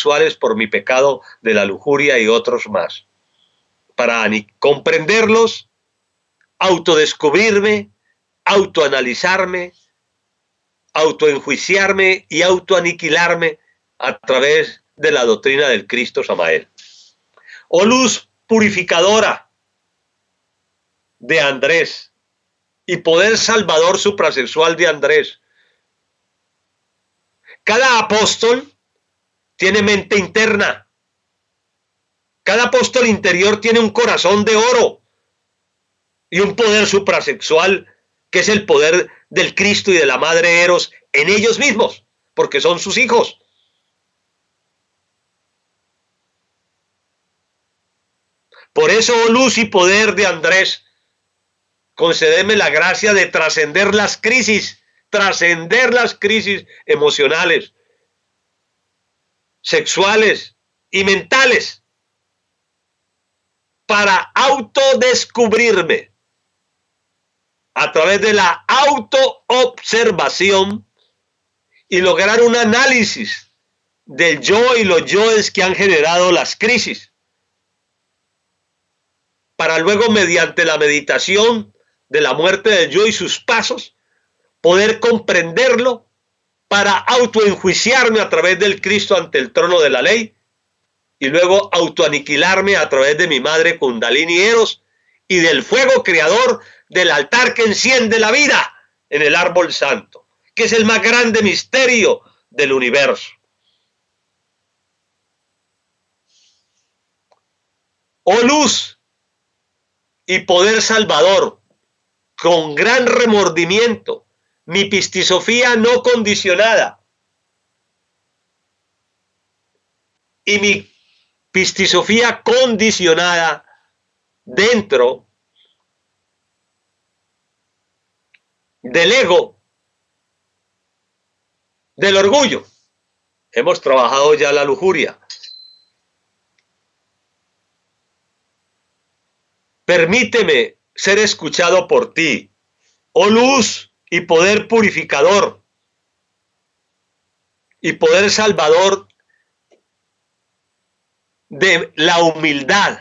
sexuales por mi pecado de la lujuria y otros más. Para comprenderlos, autodescubrirme, autoanalizarme, autoenjuiciarme y autoaniquilarme a través de la doctrina del Cristo Samael. Oh luz purificadora de Andrés y poder salvador suprasexual de Andrés. Cada apóstol tiene mente interna. Cada apóstol interior tiene un corazón de oro y un poder suprasexual que es el poder del Cristo y de la Madre Eros en ellos mismos, porque son sus hijos. Por eso, oh luz y poder de Andrés, concédeme la gracia de trascender las crisis emocionales, sexuales y mentales, para autodescubrirme a través de la autoobservación y lograr un análisis del yo y los yoes que han generado las crisis, para luego, mediante la meditación de la muerte del yo y sus pasos, poder comprenderlo para autoenjuiciarme a través del Cristo ante el trono de la ley y luego autoaniquilarme a través de mi madre Kundalini Eros y del fuego creador del altar que enciende la vida en el árbol santo, que es el más grande misterio del universo. Oh luz y poder salvador, con gran remordimiento, mi pistisofía no condicionada y mi pistisofía condicionada dentro del ego, del orgullo. Hemos trabajado ya la lujuria. Permíteme ser escuchado por ti, oh luz y poder purificador y poder salvador de la humildad,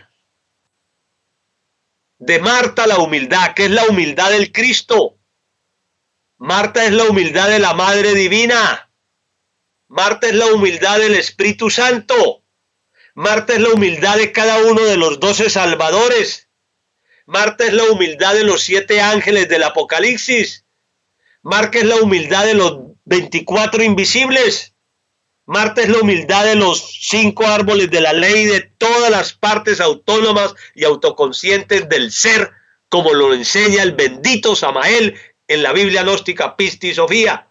de Marta la humildad, que es la humildad del Cristo. Marta es la humildad de la Madre Divina. Marta es la humildad del Espíritu Santo. Marta es la humildad de cada uno de los 12 salvadores. Marta es la humildad de los 7 ángeles del Apocalipsis. Marta es la humildad de los 24 invisibles. Marta es la humildad de los 5 árboles de la ley, de todas las partes autónomas y autoconscientes del ser, como lo enseña el bendito Samael en la Biblia gnóstica Pistisofía.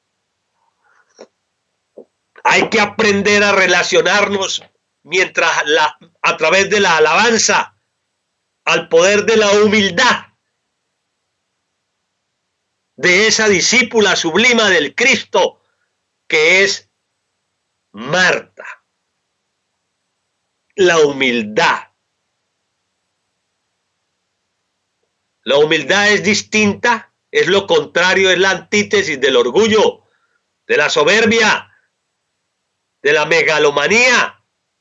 Hay que aprender a relacionarnos a través de la alabanza al poder de la humildad de esa discípula sublima del Cristo que es Marta. La humildad. La humildad es distinta, es lo contrario, es la antítesis del orgullo, de la soberbia, de la megalomanía,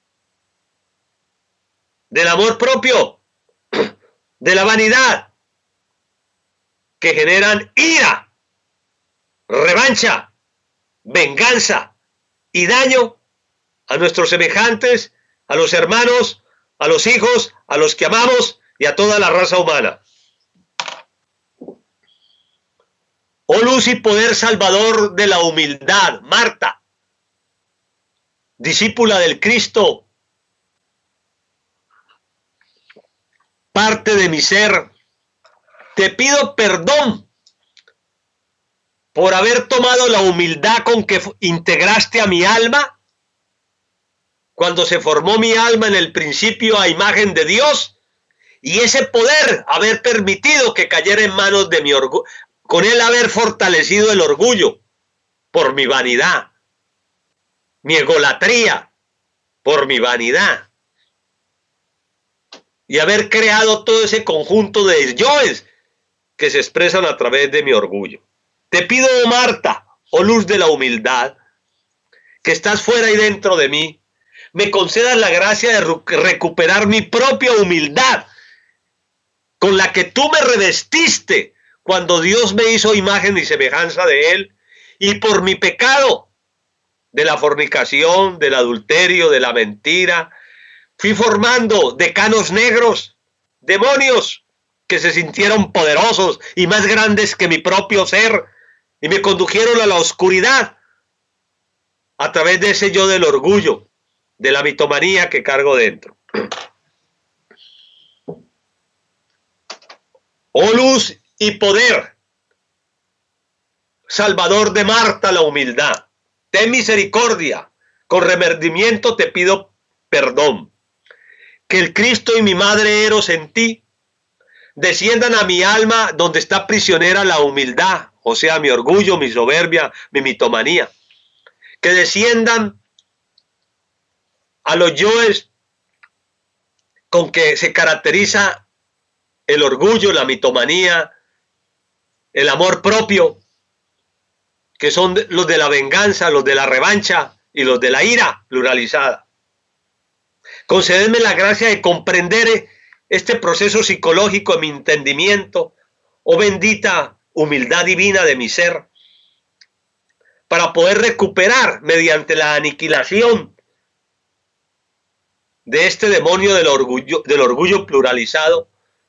del amor propio, de la vanidad, que generan ira, revancha, venganza y daño a nuestros semejantes, a los hermanos, a los hijos, a los que amamos y a toda la raza humana. Oh luz y poder salvador de la humildad, Marta, discípula del Cristo, parte de mi ser, te pido perdón por haber tomado la humildad con que integraste a mi alma cuando se formó mi alma en el principio a imagen de Dios, y ese poder haber permitido que cayera en manos de mi orgullo, con él haber fortalecido el orgullo por mi vanidad, mi egolatría por mi vanidad, y haber creado todo ese conjunto de yoes que se expresan a través de mi orgullo. Te pido, oh Marta, oh luz de la humildad, que estás fuera y dentro de mí, me concedas la gracia de recuperar mi propia humildad, con la que tú me revestiste cuando Dios me hizo imagen y semejanza de Él, y por mi pecado de la fornicación, del adulterio, de la mentira, fui formando decanos negros, demonios que se sintieron poderosos y más grandes que mi propio ser, y me condujeron a la oscuridad a través de ese yo del orgullo, de la mitomanía que cargo dentro. Oh luz y poder, Salvador de Marta, la humildad, ten misericordia, con remordimiento te pido perdón. Que el Cristo y mi madre Eros en ti desciendan a mi alma donde está prisionera la humildad, o sea, mi orgullo, mi soberbia, mi mitomanía. Que desciendan a los yoes con que se caracteriza el orgullo, la mitomanía, el amor propio, que son los de la venganza, los de la revancha y los de la ira pluralizada. Concededme la gracia de comprender este proceso psicológico en mi entendimiento, oh bendita humildad divina de mi ser, para poder recuperar mediante la aniquilación de este demonio del orgullo pluralizado,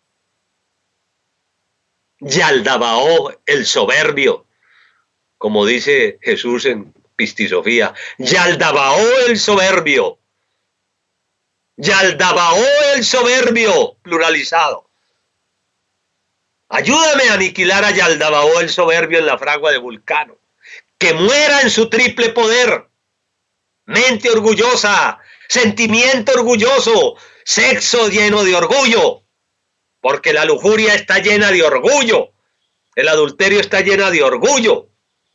Yaldabaoth, el soberbio, como dice Jesús en Pistisofía, Yaldabaoth el soberbio, Yaldabaoth el soberbio pluralizado. Ayúdame a aniquilar a Yaldabaoth el soberbio en la fragua de Vulcano, que muera en su triple poder: mente orgullosa, sentimiento orgulloso, sexo lleno de orgullo, porque la lujuria está llena de orgullo, el adulterio está llena de orgullo.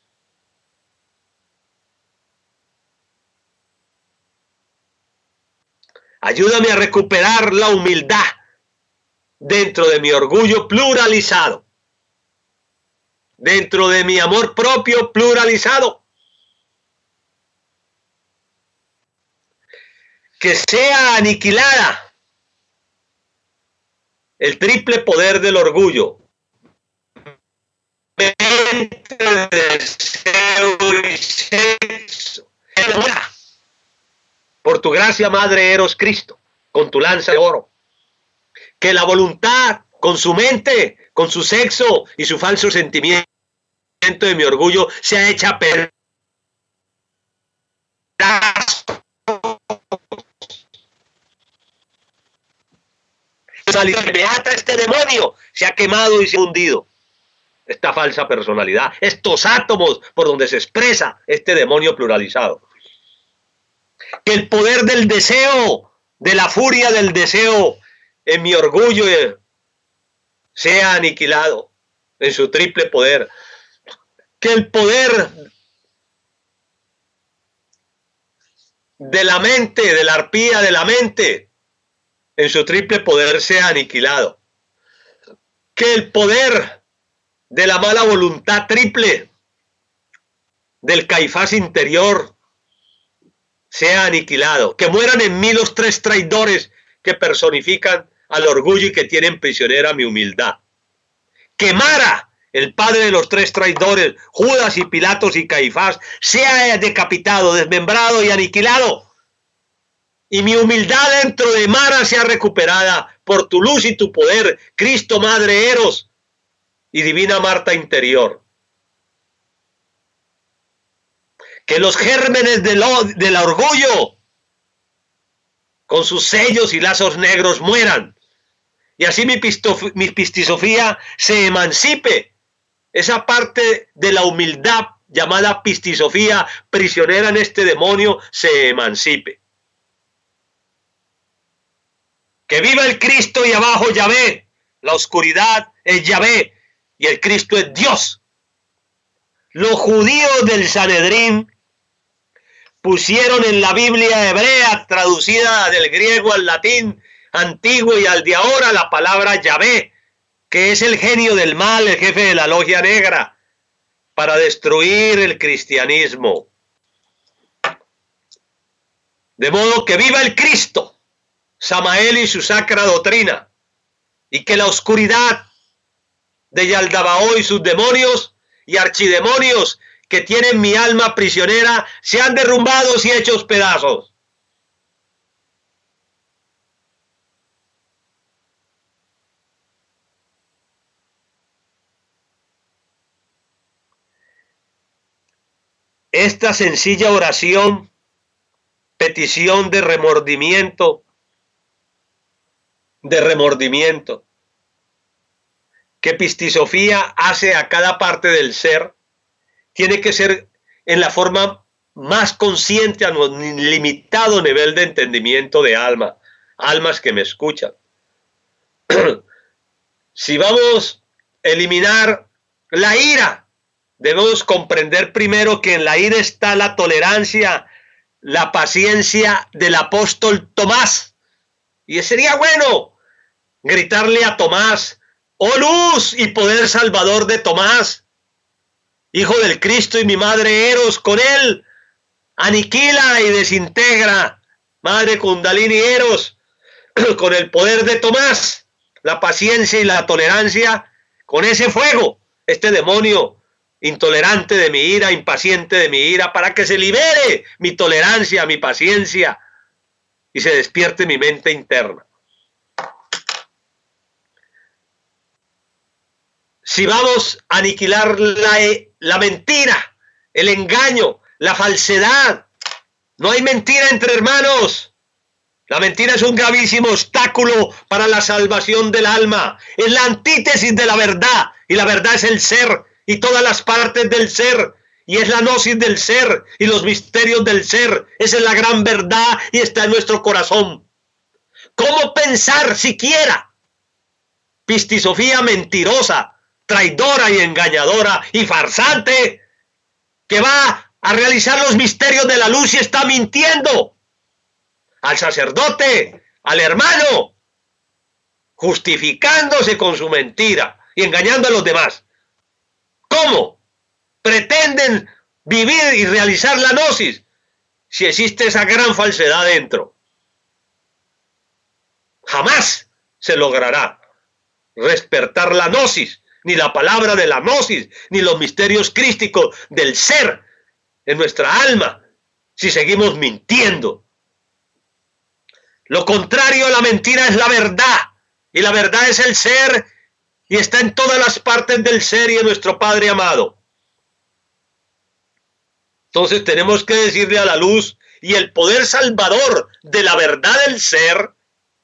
Ayúdame a recuperar la humildad dentro de mi orgullo pluralizado, dentro de mi amor propio pluralizado. Que sea aniquilada el triple poder del orgullo, mente, deseo y sexo. Por tu gracia, Madre Eros Cristo, con tu lanza de oro. Que la voluntad, con su mente, con su sexo y su falso sentimiento de mi orgullo, sea hecha pedazos. Me ata este demonio, se ha quemado y se ha hundido. Esta falsa personalidad, estos átomos por donde se expresa este demonio pluralizado. Que el poder del deseo, de la furia del deseo en mi orgullo sea aniquilado en su triple poder. Que el poder de la mente, de la arpía de la mente, en su triple poder sea aniquilado. Que el poder de la mala voluntad triple, del Caifás interior, sea aniquilado. Que mueran en mí los tres traidores que personifican al orgullo y que tienen prisionera mi humildad. Que Mara, el padre de los tres traidores, Judas y Pilatos y Caifás, sea decapitado, desmembrado y aniquilado. Y mi humildad dentro de Mara sea recuperada por tu luz y tu poder, Cristo, Madre Eros y Divina Marta interior. Que los gérmenes del orgullo, con sus sellos y lazos negros, mueran. Y así mi pistisofía se emancipe. Esa parte de la humildad llamada pistisofía, prisionera en este demonio, se emancipe. Que viva el Cristo y abajo Yahvé. La oscuridad es Yahvé y el Cristo es Dios. Los judíos del Sanedrín pusieron en la Biblia hebrea, traducida del griego al latín antiguo y al de ahora, la palabra Yahvé, que es el genio del mal, el jefe de la logia negra, para destruir el cristianismo. De modo que viva el Cristo, Samael y su sacra doctrina, y que la oscuridad de Yaldabaoth y sus demonios y archidemonios que tienen mi alma prisionera sean derrumbados y hechos pedazos. Esta sencilla oración, petición de remordimiento, que Pistisofía hace a cada parte del ser, tiene que ser en la forma más consciente a un limitado nivel de entendimiento de almas que me escuchan. Si vamos a eliminar la ira, debemos comprender primero que en la ira está la tolerancia, la paciencia del apóstol Tomás. Y sería bueno gritarle a Tomás: oh luz y poder salvador de Tomás, hijo del Cristo y mi madre Eros, con él aniquila y desintegra, madre Kundalini Eros, con el poder de Tomás, la paciencia y la tolerancia, con ese fuego, este demonio intolerante de mi ira, impaciente de mi ira, para que se libere mi tolerancia, mi paciencia, y se despierte mi mente interna. Si vamos a aniquilar la mentira, el engaño, la falsedad, no hay mentira entre hermanos. La mentira es un gravísimo obstáculo para la salvación del alma. Es la antítesis de la verdad, y la verdad es el ser y todas las partes del ser, y es la gnosis del ser y los misterios del ser. Esa es la gran verdad y está en nuestro corazón. ¿Cómo pensar siquiera? Pistisofía mentirosa, traidora y engañadora y farsante, que va a realizar los misterios de la luz y está mintiendo al sacerdote, al hermano, justificándose con su mentira y engañando a los demás. ¿Cómo pretenden vivir y realizar la gnosis si existe esa gran falsedad dentro? Jamás se logrará despertar la gnosis, ni la palabra de la gnosis, ni los misterios crísticos del ser en nuestra alma, si seguimos mintiendo. Lo contrario a la mentira es la verdad, y la verdad es el ser, y está en todas las partes del ser y en nuestro Padre amado. Entonces tenemos que decirle a la luz y el poder salvador de la verdad del ser,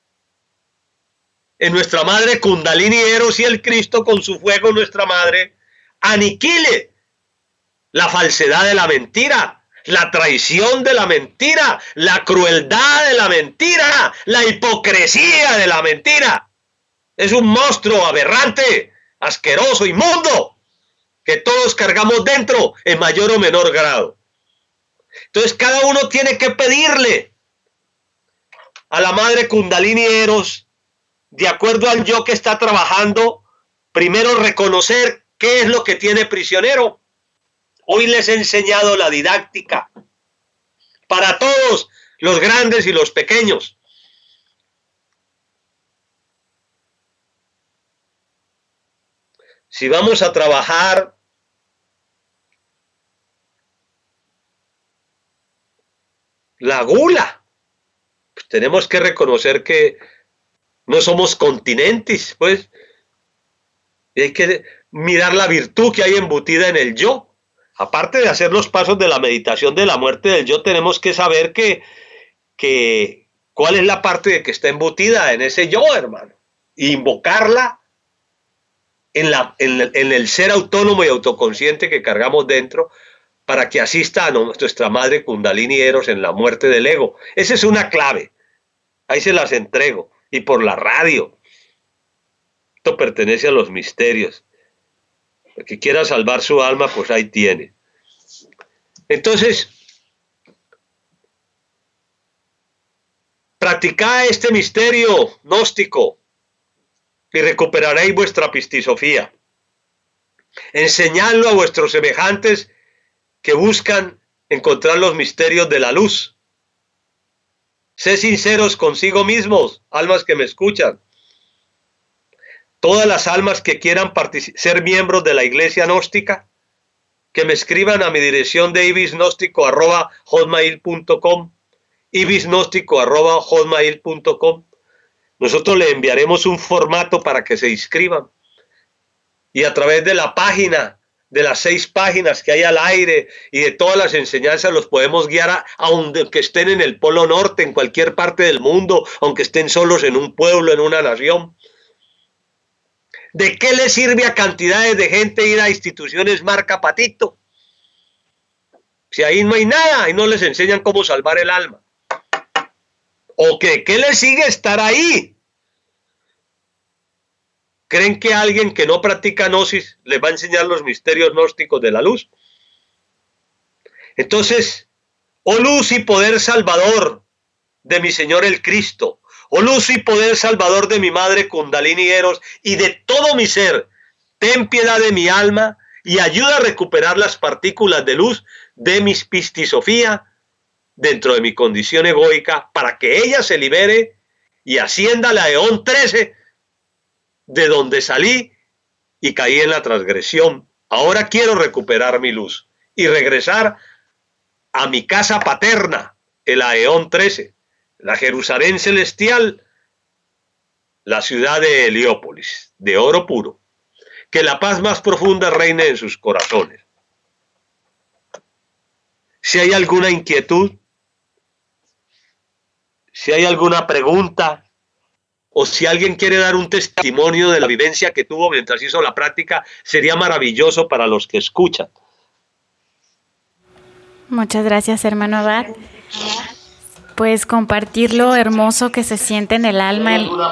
en nuestra madre Kundalini Eros y el Cristo con su fuego, nuestra madre, aniquile la falsedad de la mentira, la traición de la mentira, la crueldad de la mentira, la hipocresía de la mentira. Es un monstruo aberrante, asqueroso, inmundo, que todos cargamos dentro en mayor o menor grado. Entonces cada uno tiene que pedirle a la madre Kundalini Eros, de acuerdo al yo que está trabajando, primero reconocer qué es lo que tiene prisionero. Hoy les he enseñado la didáctica para todos, los grandes y los pequeños. Si vamos a trabajar la gula, pues tenemos que reconocer que no somos continentes, pues. Y hay que mirar la virtud que hay embutida en el yo. Aparte de hacer los pasos de la meditación de la muerte del yo, tenemos que saber cuál es la parte que está embutida en ese yo, hermano. E invocarla en el ser autónomo y autoconsciente que cargamos dentro, para que asista a nuestra madre Kundalini Eros en la muerte del ego. Esa es una clave. Ahí se las entrego. Y por la radio. Esto pertenece a los misterios. El que quiera salvar su alma, pues ahí tiene. Entonces, practicad este misterio gnóstico y recuperaréis vuestra pistisofía. Enseñadlo a vuestros semejantes que buscan encontrar los misterios de la luz. sé sinceros consigo mismos, almas que me escuchan. Todas las almas que quieran ser miembros de la iglesia gnóstica, que me escriban a mi dirección de ibisgnóstico@hotmail.com, ibisgnóstico@hotmail.com. Nosotros le enviaremos un formato para que se inscriban. Y a través de la página, de las 6 páginas que hay al aire y de todas las enseñanzas, los podemos guiar aunque estén en el Polo Norte, en cualquier parte del mundo, aunque estén solos en un pueblo, en una nación. ¿De qué le sirve a cantidades de gente ir a instituciones marca Patito? Si ahí no hay nada y no les enseñan cómo salvar el alma. ¿O qué les sigue estar ahí? ¿Creen que alguien que no practica gnosis les va a enseñar los misterios gnósticos de la luz? Entonces, oh luz y poder salvador de mi Señor el Cristo, oh luz y poder salvador de mi madre Kundalini Eros y de todo mi ser, ten piedad de mi alma y ayuda a recuperar las partículas de luz de mi pistisofía dentro de mi condición egoica para que ella se libere y ascienda a la eón 13 de donde salí y caí en la transgresión. Ahora quiero recuperar mi luz y regresar a mi casa paterna, el Aeón 13, la Jerusalén celestial, la ciudad de Heliópolis, de oro puro. Que la paz más profunda reine en sus corazones. Si hay alguna inquietud, si hay alguna pregunta, o si alguien quiere dar un testimonio de la vivencia que tuvo mientras hizo la práctica, sería maravilloso para los que escuchan. Muchas gracias, hermano Abad. Pues compartir lo hermoso que se siente en el alma,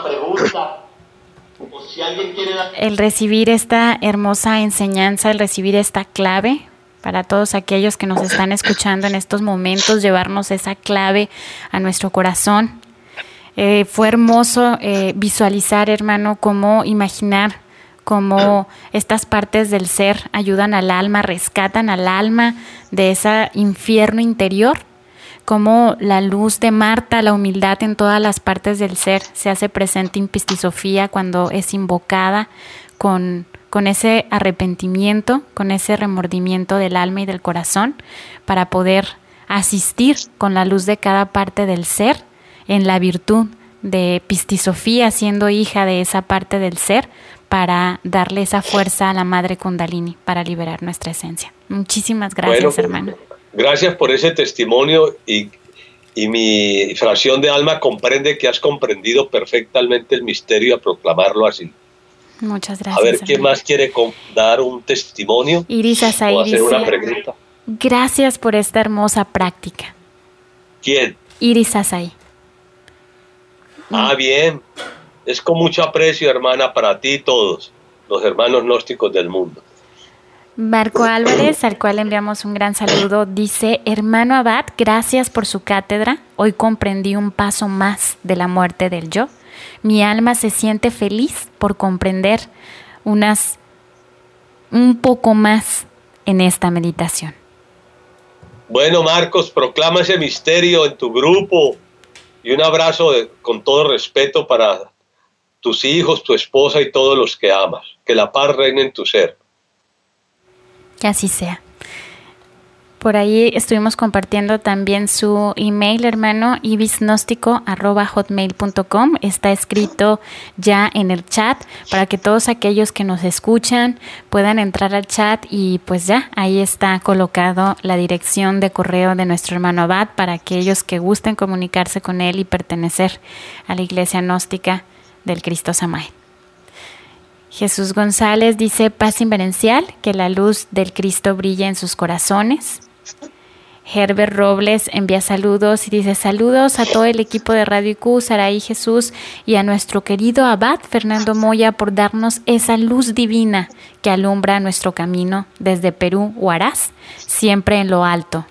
el recibir esta hermosa enseñanza, el recibir esta clave para todos aquellos que nos están escuchando en estos momentos, llevarnos esa clave a nuestro corazón. Fue hermoso visualizar, hermano, cómo imaginar cómo estas partes del ser ayudan al alma, rescatan al alma de ese infierno interior, cómo la luz de Marta, la humildad en todas las partes del ser se hace presente en Pistisofía cuando es invocada con ese arrepentimiento, con ese remordimiento del alma y del corazón para poder asistir con la luz de cada parte del ser en la virtud de Pistisofía, siendo hija de esa parte del ser, para darle esa fuerza a la Madre Kundalini para liberar nuestra esencia. Muchísimas gracias, hermano. Gracias por ese testimonio y mi fracción de alma comprende que has comprendido perfectamente el misterio a proclamarlo así. Muchas gracias. A ver, ¿quién más quiere dar un testimonio? Iris Asai o hacer una pregunta. Gracias por esta hermosa práctica. ¿Quién? Iris Asai. Bien. Es con mucho aprecio, hermana, para ti y todos los hermanos gnósticos del mundo. Marco Álvarez, al cual enviamos un gran saludo, dice: hermano Abad, gracias por su cátedra. Hoy comprendí un paso más de la muerte del yo. Mi alma se siente feliz por comprender un poco más en esta meditación. Bueno, Marcos, proclama ese misterio en tu grupo y un abrazo con todo respeto para tus hijos, tu esposa y todos los que amas. Que la paz reine en tu ser. Que así sea. Por ahí estuvimos compartiendo también su email, hermano, ibisgnóstico@hotmail.com. Está escrito ya en el chat para que todos aquellos que nos escuchan puedan entrar al chat y pues ya, ahí está colocado la dirección de correo de nuestro hermano Abad para aquellos que gusten comunicarse con él y pertenecer a la Iglesia Gnóstica del Cristo Samael. Jesús González dice: paz inverencial, que la luz del Cristo brille en sus corazones. Herbert Robles envía saludos y dice: saludos a todo el equipo de Radio IQ, Saraí Jesús, y a nuestro querido Abad Fernando Moya por darnos esa luz divina que alumbra nuestro camino desde Perú, Huaraz, siempre en lo alto.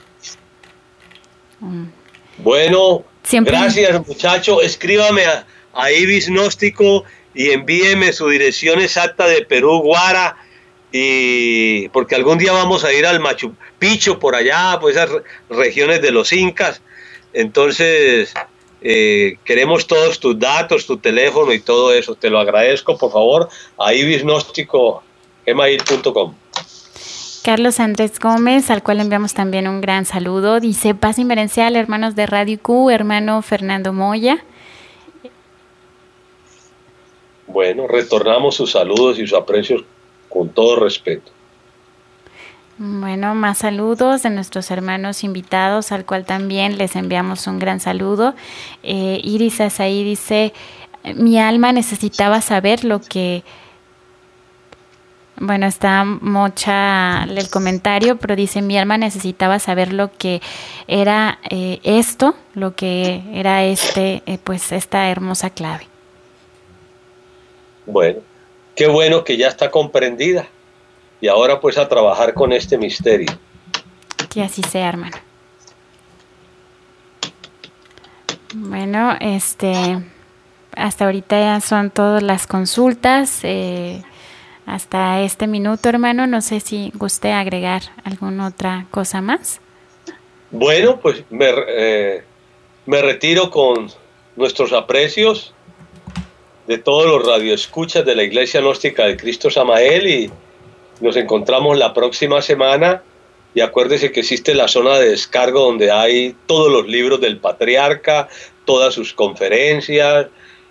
Bueno, gracias, muchacho. Escríbame a Ibis Gnóstico y envíeme su dirección exacta de Perú, Guara, y porque algún día vamos a ir al Machu Picchu, por allá, pues esas regiones de los incas. Entonces, Queremos todos tus datos, tu teléfono y todo eso. Te lo agradezco, por favor, a ibisgnóstico@gmail.com. Carlos Andrés Gómez, al cual enviamos también un gran saludo. Dice: paz inmerencial, hermanos de Radio Q, hermano Fernando Moya. Bueno, retornamos sus saludos y sus aprecios con todo respeto. Bueno, más saludos de nuestros hermanos invitados, al cual también les enviamos un gran saludo. Iris Azaí dice: mi alma necesitaba saber lo que... Bueno, está mocha el comentario, pero dice: mi alma necesitaba saber lo que era esto, lo que era pues esta hermosa clave. Bueno, qué bueno que ya está comprendida. Y ahora pues a trabajar con este misterio. Que así sea, hermano. Bueno, hasta ahorita ya son todas las consultas. Hasta este minuto, hermano, no sé si guste agregar alguna otra cosa más. Bueno, pues me retiro con nuestros aprecios de todos los radioescuchas de la Iglesia Gnóstica de Cristo Samael, y nos encontramos la próxima semana. Y acuérdese que existe la zona de descargo donde hay todos los libros del patriarca, todas sus conferencias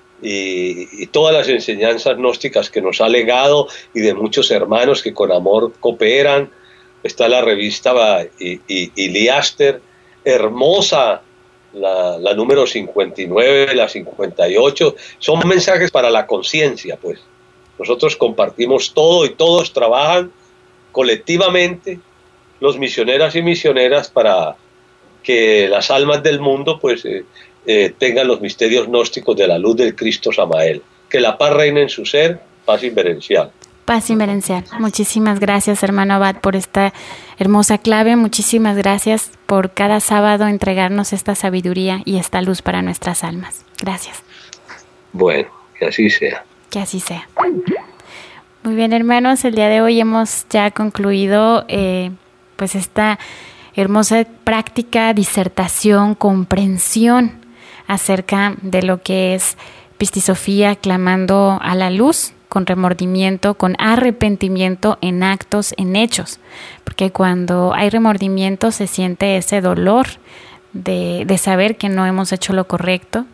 y todas las enseñanzas gnósticas que nos ha legado, y de muchos hermanos que con amor cooperan. Está la revista Iliaster, hermosa, la número 59, la 58. Son mensajes para la conciencia, pues. Nosotros compartimos todo y todos trabajan colectivamente, los misioneras y misioneras, para que las almas del mundo pues tengan los misterios gnósticos de la luz del Cristo Samael. Que la paz reine en su ser, paz inverencial. Paz inverencial. Muchísimas gracias, hermano Abad, por esta hermosa clave. Muchísimas gracias por cada sábado entregarnos esta sabiduría y esta luz para nuestras almas. Gracias. Bueno, que así sea. Que así sea. Muy bien, hermanos, el día de hoy hemos ya concluido pues esta hermosa práctica, disertación, comprensión acerca de lo que es pistisofía, clamando a la luz, con remordimiento, con arrepentimiento en actos, en hechos, porque cuando hay remordimiento se siente ese dolor de saber que no hemos hecho lo correcto,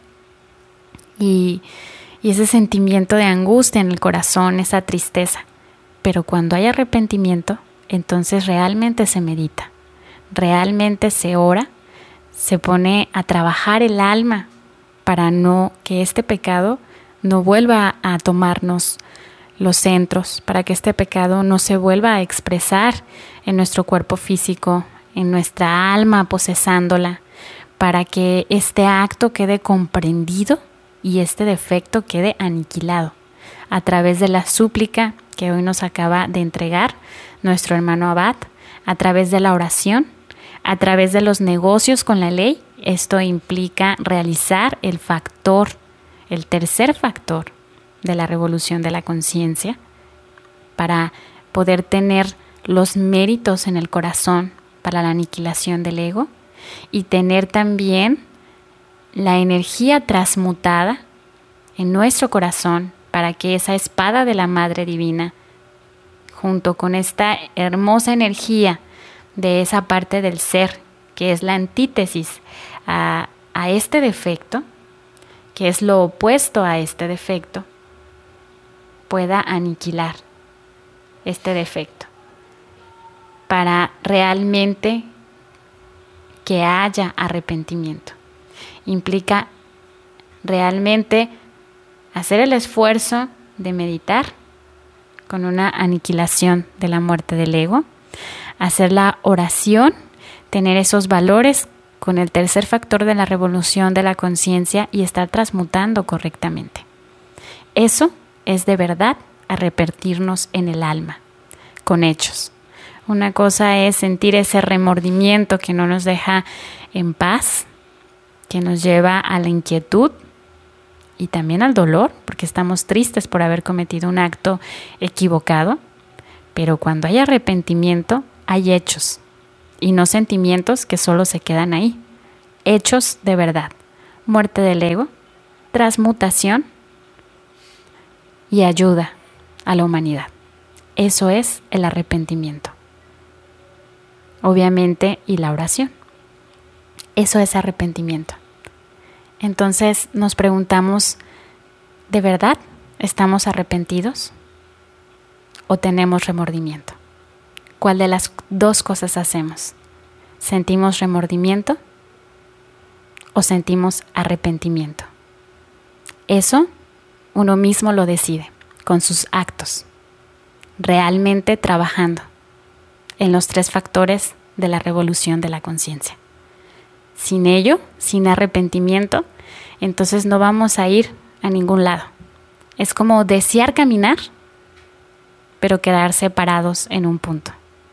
y ese sentimiento de angustia en el corazón, esa tristeza. Pero cuando hay arrepentimiento, entonces realmente se medita, realmente se ora, se pone a trabajar el alma para que este pecado no vuelva a tomarnos los centros, para que este pecado no se vuelva a expresar en nuestro cuerpo físico, en nuestra alma posesándola, para que este acto quede comprendido y este defecto quede aniquilado a través de la súplica que hoy nos acaba de entregar nuestro hermano Abad, a través de la oración, a través de los negocios con la ley. Esto implica realizar el tercer factor de la revolución de la conciencia, para poder tener los méritos en el corazón para la aniquilación del ego, y tener también la energía transmutada en nuestro corazón para que esa espada de la Madre Divina, junto con esta hermosa energía de esa parte del ser que es la antítesis a este defecto, que es lo opuesto a este defecto, pueda aniquilar este defecto, para realmente que haya arrepentimiento. Implica realmente hacer el esfuerzo de meditar con una aniquilación de la muerte del ego, hacer la oración, tener esos valores con el tercer factor de la revolución de la conciencia y estar transmutando correctamente. Eso es de verdad arrepentirnos en el alma, con hechos. Una cosa es sentir ese remordimiento que no nos deja en paz, que nos lleva a la inquietud y también al dolor, porque estamos tristes por haber cometido un acto equivocado. Pero cuando hay arrepentimiento, hay hechos, y no sentimientos que solo se quedan ahí. Hechos de verdad, muerte del ego, transmutación y ayuda a la humanidad. Eso es el arrepentimiento. Obviamente, y la oración. Eso es arrepentimiento. Entonces nos preguntamos, ¿de verdad estamos arrepentidos o tenemos remordimiento? ¿Cuál de las dos cosas hacemos? ¿Sentimos remordimiento o sentimos arrepentimiento? Eso uno mismo lo decide con sus actos, realmente trabajando en los 3 factores de la revolución de la conciencia. Sin ello, sin arrepentimiento, entonces no vamos a ir a ningún lado. Es como desear caminar, pero quedarse parados en un punto.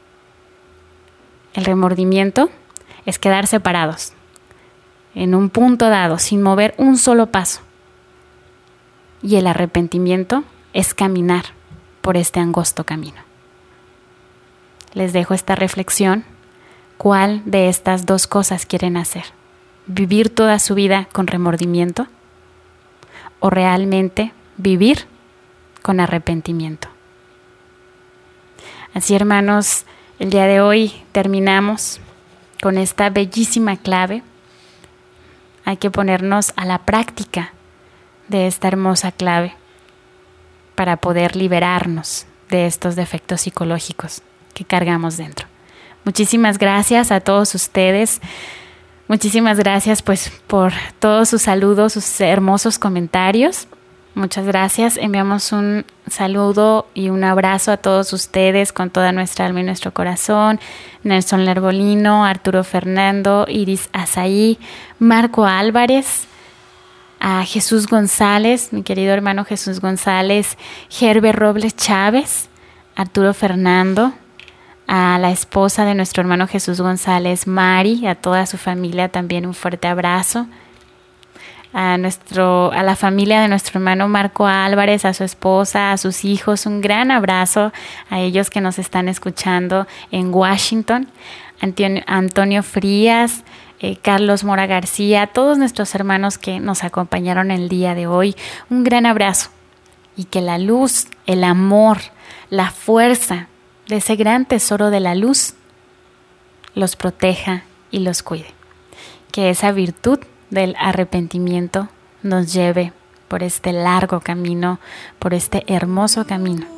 El remordimiento es quedarse parados en un punto dado, sin mover un solo paso. Y el arrepentimiento es caminar por este angosto camino. Les dejo esta reflexión. ¿Cuál de estas 2 cosas quieren hacer? ¿Vivir toda su vida con remordimiento? ¿O realmente vivir con arrepentimiento? Así, hermanos, el día de hoy terminamos con esta bellísima clave. Hay que ponernos a la práctica de esta hermosa clave para poder liberarnos de estos defectos psicológicos que cargamos dentro. Muchísimas gracias a todos ustedes. Muchísimas gracias por todos sus saludos, sus hermosos comentarios. Muchas gracias. Enviamos un saludo y un abrazo a todos ustedes con toda nuestra alma y nuestro corazón. Nelson Lerbolino, Arturo Fernando, Iris Azaí, Marco Álvarez, a Jesús González, mi querido hermano Jesús González, Herbert Robles Chávez, Arturo Fernando, a la esposa de nuestro hermano Jesús González, Mari, a toda su familia también un fuerte abrazo, a la familia de nuestro hermano Marco Álvarez, a su esposa, a sus hijos, un gran abrazo a ellos que nos están escuchando en Washington, Antonio Frías, Carlos Mora García, a todos nuestros hermanos que nos acompañaron el día de hoy, un gran abrazo y que la luz, el amor, la fuerza de ese gran tesoro de la luz los proteja y los cuide. Que esa virtud del arrepentimiento nos lleve por este largo camino, por este hermoso camino